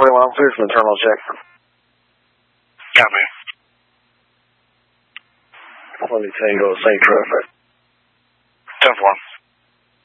Fremont, clear from internal check. Copy. 20 Tango, St. Traffic. 10-4.